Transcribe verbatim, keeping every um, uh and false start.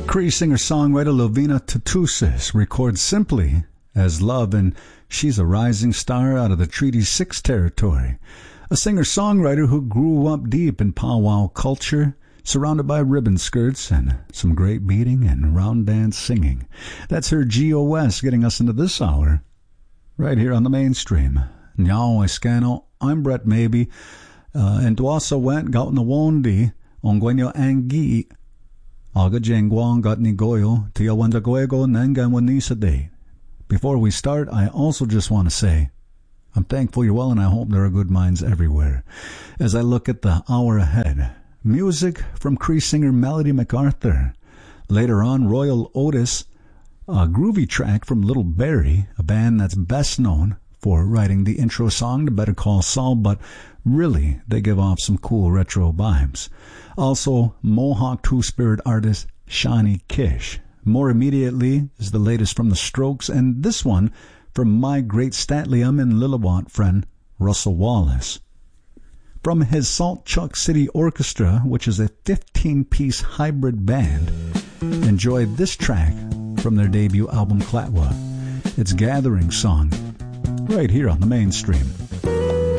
Cree singer-songwriter Lovina Tatusis records simply as Love, and she's a rising star out of the Treaty six territory. A singer-songwriter who grew up deep in powwow culture, surrounded by ribbon skirts and some great beating and round dance singing. That's her G O S getting us into this hour, right here on the mainstream. Nyao Escano, I'm Brett Maybe, uh, and Dwasa went gaut na wondi, ongwenyo angi, aga jengwang got ni goyo, tia wanda goego nangan wanisa day. Before we start, I also just want to say, I'm thankful you're well, and I hope there are good minds everywhere. As I look at the hour ahead, music from Cree singer Melody MacArthur. Later on, Royal Otis, a groovy track from Little Barrie, a band that's best known for writing the intro song to Better Call Saul, but really, they give off some cool retro vibes. Also, Mohawk two-spirit artist Shawnee Kish. More immediately is the latest from The Strokes, and this one from my great Statlium and Lillawat friend Russell Wallace. From his Salt Chuck City Orchestra, which is a fifteen-piece hybrid band, enjoy this track from their debut album Clatwa. It's Gathering Song, right here on the mainstream.